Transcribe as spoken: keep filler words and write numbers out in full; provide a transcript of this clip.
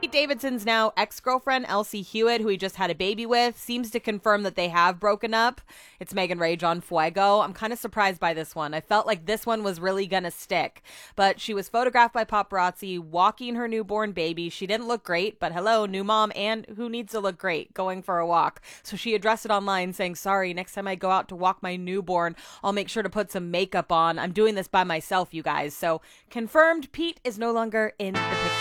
Pete Davidson's now ex-girlfriend, Elsie Hewitt, who he just had a baby with, seems to confirm that they have broken up. It's Megan Rage on Fuego. I'm kind of surprised by this one. I felt like this one was really going to stick. But she was photographed by paparazzi walking her newborn baby. She didn't look great, but hello, new mom, and who needs to look great going for a walk? So she addressed it online saying, sorry, next time I go out to walk my newborn, I'll make sure to put some makeup on. I'm doing this by myself, you guys. So confirmed, Pete is no longer in the picture.